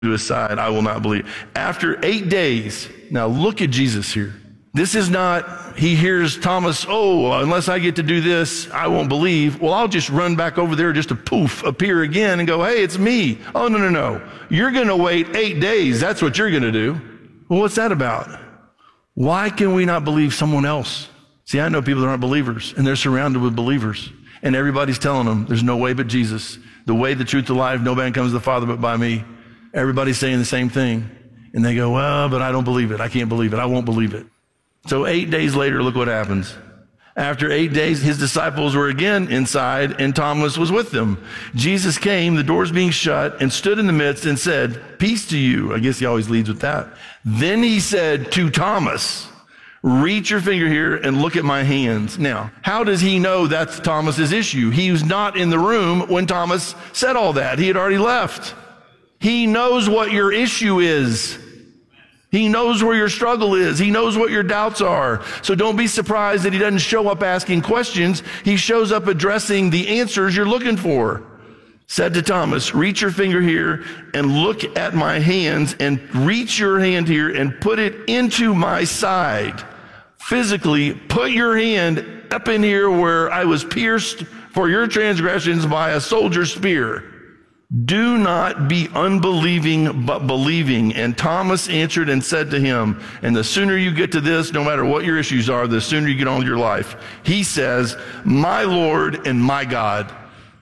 to his side, I will not believe. After 8 days, now look at Jesus here. This is not, he hears Thomas, unless I get to do this, I won't believe. Well, I'll just run back over there just to appear again and go, hey, it's me. Oh, no. You're going to wait 8 days. That's what you're going to do. Well, what's that about? Why can we not believe someone else? See, I know people that aren't believers, and they're surrounded with believers. And everybody's telling them, there's no way but Jesus. The way, the truth, the life, no man comes to the Father but by me. Everybody's saying the same thing. And they go, well, but I don't believe it. I can't believe it. I won't believe it. So 8 days later, look what happens. After 8 days, his disciples were again inside, and Thomas was with them. Jesus came, the doors being shut, and stood in the midst and said, peace to you. I guess he always leads with that. Then he said to Thomas, reach your finger here and look at my hands. Now, how does he know that's Thomas's issue? He was not in the room when Thomas said all that. He had already left. He knows what your issue is. He knows where your struggle is. He knows what your doubts are. So don't be surprised that he doesn't show up asking questions. He shows up addressing the answers you're looking for. Said to Thomas, reach your finger here and look at my hands, and reach your hand here and put it into my side. Physically, put your hand up in here where I was pierced for your transgressions by a soldier's spear. Do not be unbelieving, but believing. And Thomas answered and said to him, and the sooner you get to this, no matter what your issues are, the sooner you get on with your life. He says, my Lord and my God.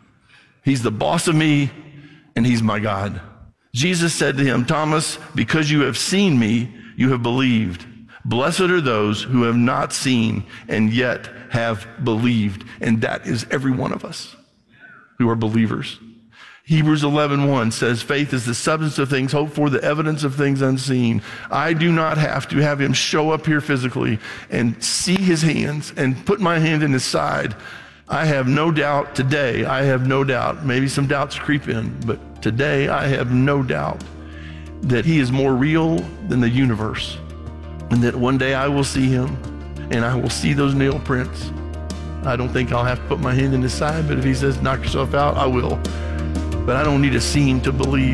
He's the boss of me, and he's my God. Jesus said to him, Thomas, because you have seen me, you have believed. Blessed are those who have not seen and yet have believed. And that is every one of us who are believers. Hebrews 11:1 says, faith is the substance of things hoped for, the evidence of things unseen. I do not have to have him show up here physically and see his hands and put my hand in his side. I have no doubt today, maybe some doubts creep in, but today I have no doubt that he is more real than the universe, and that one day I will see him and I will see those nail prints. I don't think I'll have to put my hand in his side, but if he says knock yourself out, I will. But I don't need to see him to believe.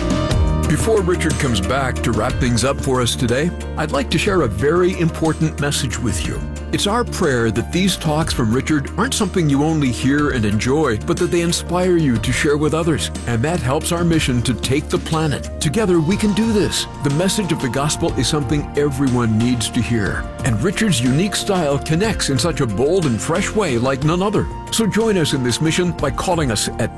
Before Richard comes back to wrap things up for us today, I'd like to share a very important message with you. It's our prayer that these talks from Richard aren't something you only hear and enjoy, but that they inspire you to share with others. And that helps our mission to take the planet. Together we can do this. The message of the gospel is something everyone needs to hear. And Richard's unique style connects in such a bold and fresh way like none other. So join us in this mission by calling us at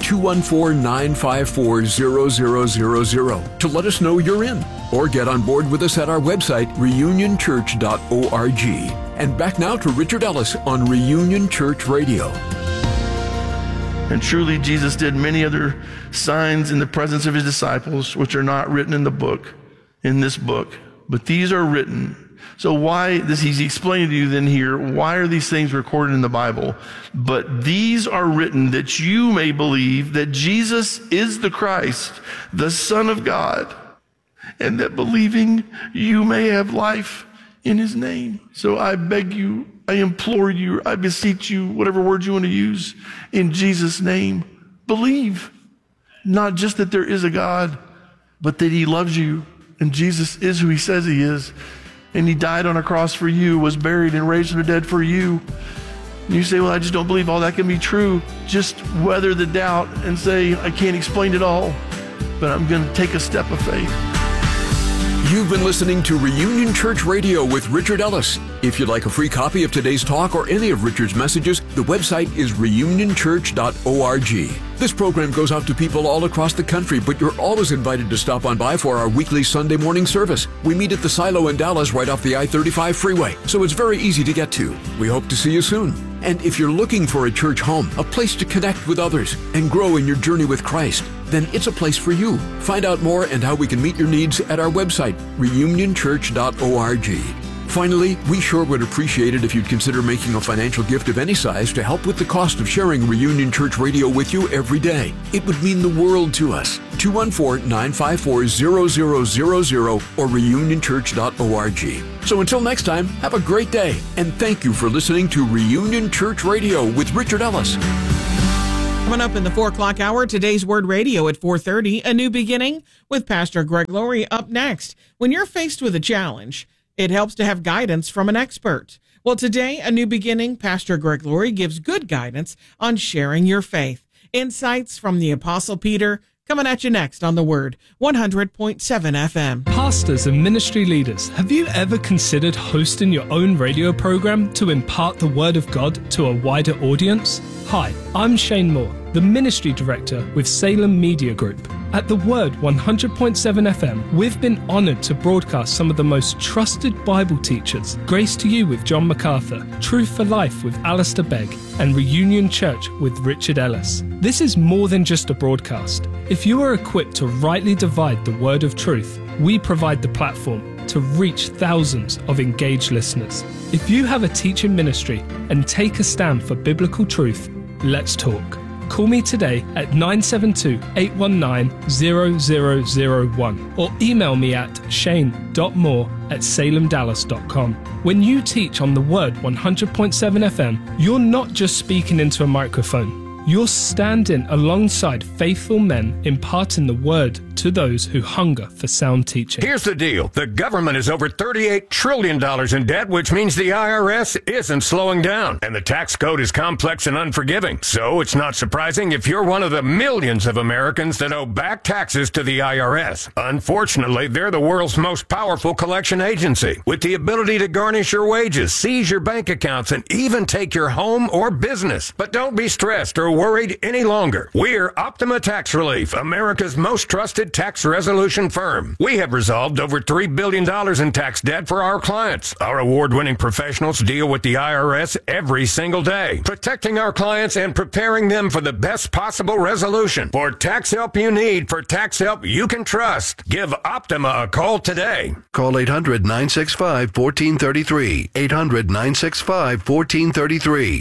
214-954-0000 to let us know you're in. Or get on board with us at our website, reunionchurch.org. And back now to Richard Ellis on Reunion Church Radio. And truly, Jesus did many other signs in the presence of his disciples, which are not written in this book, but these are written. So why this? He's explaining to you then here, why are these things recorded in the Bible? But these are written that you may believe that Jesus is the Christ, the Son of God, and that believing you may have life in his name. So I beg you, I implore you, I beseech you, whatever words you want to use, in Jesus' name, believe. Not just that there is a God, but that he loves you, and Jesus is who he says he is, and he died on a cross for you, was buried and raised from the dead for you. And you say, well, I just don't believe all that can be true. Just weather the doubt and say, I can't explain it all, but I'm going to take a step of faith. You've been listening to Reunion Church Radio with Richard Ellis. If you'd like a free copy of today's talk or any of Richard's messages, the website is reunionchurch.org. This program goes out to people all across the country, but you're always invited to stop on by for our weekly Sunday morning service. We meet at the Silo in Dallas right off the I-35 freeway, so it's very easy to get to. We hope to see you soon. And if you're looking for a church home, a place to connect with others and grow in your journey with Christ, then it's a place for you. Find out more and how we can meet your needs at our website, reunionchurch.org. Finally, we sure would appreciate it if you'd consider making a financial gift of any size to help with the cost of sharing Reunion Church Radio with you every day. It would mean the world to us. 214-954-0000 or reunionchurch.org. So until next time, have a great day, and thank you for listening to Reunion Church Radio with Richard Ellis. Coming up in the 4 o'clock hour, today's Word Radio at 4:30, A New Beginning with Pastor Greg Laurie up next. When you're faced with a challenge, it helps to have guidance from an expert. Well, today, A New Beginning, Pastor Greg Laurie gives good guidance on sharing your faith. Insights from the Apostle Peter coming at you next on The Word, 100.7 FM. Pastors and ministry leaders, have you ever considered hosting your own radio program to impart the Word of God to a wider audience? Hi, I'm Shane Moore, the Ministry Director with Salem Media Group. At The Word 100.7 FM, we've been honored to broadcast some of the most trusted Bible teachers, Grace to You with John MacArthur, Truth for Life with Alistair Begg, and Reunion Church with Richard Ellis. This is more than just a broadcast. If you are equipped to rightly divide the word of truth, we provide the platform to reach thousands of engaged listeners. If you have a teaching ministry and take a stand for biblical truth, let's talk. Call me today at 972-819-0001 or email me at shane.moore@salemdallas.com. When you teach on The Word 100.7 FM, you're not just speaking into a microphone. You're standing alongside faithful men imparting the word to those who hunger for sound teaching. Here's the deal. The government is over $38 trillion in debt, which means the IRS isn't slowing down. And the tax code is complex and unforgiving. So it's not surprising if you're one of the millions of Americans that owe back taxes to the IRS. Unfortunately, they're the world's most powerful collection agency, with the ability to garnish your wages, seize your bank accounts, and even take your home or business. But don't be stressed or worried any longer. We're Optima Tax Relief, America's most trusted tax resolution firm. We have resolved over $3 billion in tax debt for our clients. Our award-winning professionals deal with the IRS every single day, protecting our clients and preparing them for the best possible resolution. For tax help you need, for tax help you can trust, give Optima a call today. Call 800-965-1433. 800-965-1433.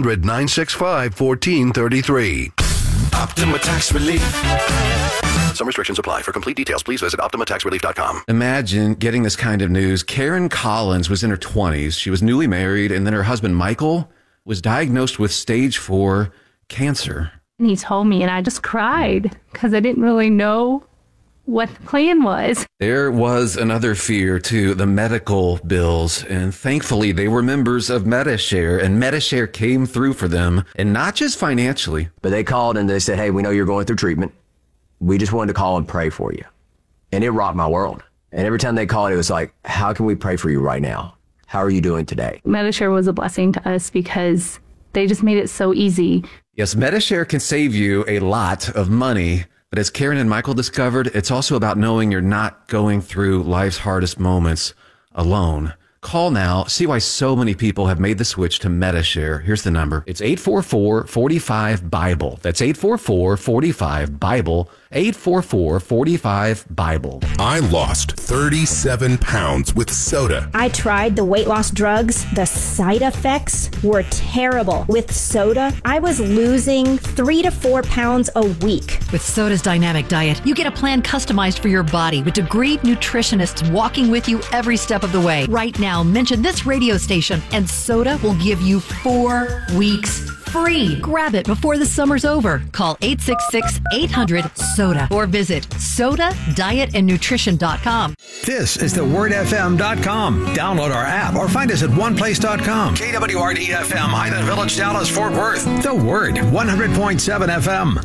800-965-1433. Optima Tax Relief. Some restrictions apply. For complete details, please visit OptimaTaxRelief.com. Imagine getting this kind of news. Karen Collins was in her 20s. She was newly married, and then her husband, Michael, was diagnosed with stage 4 cancer. And he told me, and I just cried because I didn't really know what the plan was. There was another fear, too, the medical bills. And thankfully, they were members of Medi-Share, and Medi-Share came through for them, and not just financially. But they called and they said, hey, we know you're going through treatment. We just wanted to call and pray for you. And it rocked my world. And every time they called, it was like, how can we pray for you right now? How are you doing today? Medi-Share was a blessing to us because they just made it so easy. Yes, Medi-Share can save you a lot of money. But as Karen and Michael discovered, it's also about knowing you're not going through life's hardest moments alone. Call now. See why so many people have made the switch to Medi-Share. Here's the number. It's 844-45-BIBLE. That's 844-45-BIBLE. 844-45-BIBLE. I lost 37 pounds with soda. I tried the weight loss drugs. The side effects were terrible. With soda, I was losing 3 to 4 pounds a week. With Soda's dynamic diet, you get a plan customized for your body with degreed nutritionists walking with you every step of the way. Right now, mention this radio station and Soda will give you 4 weeks free. Grab it before the summer's over. Call 866-800-SODA or visit sodadietandnutrition.com. This is thewordfm.com. Download our app or find us at oneplace.com. KWRD FM, Highland Village, Dallas, Fort Worth. The Word, 100.7 FM.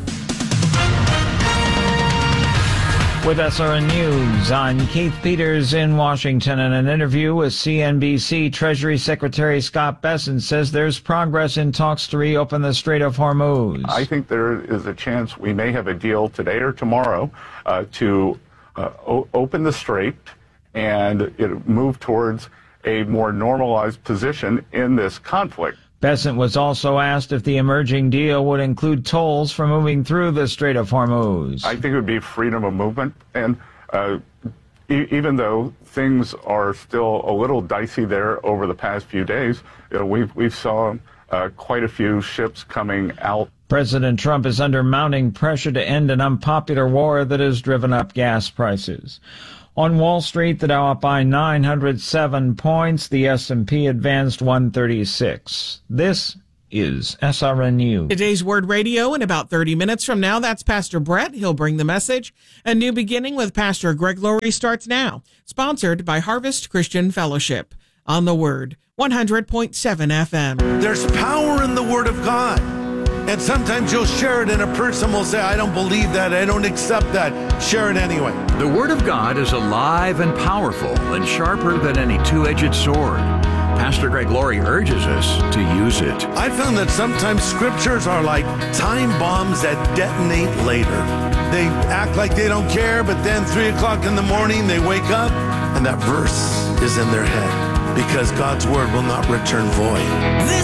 With SRN News, I'm Keith Peters in Washington. In an interview with CNBC, Treasury Secretary Scott Bessent says there's progress in talks to reopen the Strait of Hormuz. I think there is a chance we may have a deal today or tomorrow to open the strait and move towards a more normalized position in this conflict. Bessent was also asked if the emerging deal would include tolls for moving through the Strait of Hormuz. I think it would be freedom of movement, and even though things are still a little dicey there over the past few days, we've saw quite a few ships coming out. President Trump is under mounting pressure to end an unpopular war that has driven up gas prices. On Wall Street, the Dow up by 907 points. The S&P advanced 136. This is SRN News. Today's Word Radio in about 30 minutes from now. That's Pastor Brett. He'll bring the message. A New Beginning with Pastor Greg Laurie starts now. Sponsored by Harvest Christian Fellowship. On the Word, 100.7 FM. There's power in the Word of God. And sometimes you'll share it and a person will say, I don't believe that, I don't accept that. Share it anyway. The Word of God is alive and powerful and sharper than any two-edged sword. Pastor Greg Laurie urges us to use it. I found that sometimes scriptures are like time bombs that detonate later. They act like they don't care, but then 3 o'clock in the morning they wake up and that verse is in their head because God's Word will not return void.